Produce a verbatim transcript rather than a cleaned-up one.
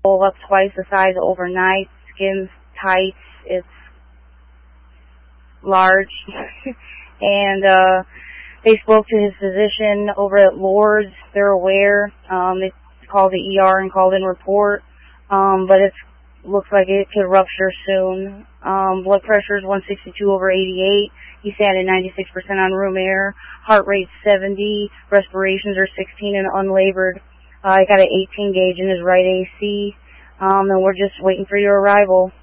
swole up twice the size overnight. Skin's tight. It's large. and uh, they spoke to his physician over at Lourdes. They're aware. Um, they called the E R and called in report. Um, but it looks like it could rupture soon. Um, blood pressure is one sixty-two over eighty-eight. He's sat at ninety-six percent on room air. Heart rate seventy. Respirations are sixteen and unlabored. Uh, I got an eighteen gauge in his right A C. Um, and we're just waiting for your arrival.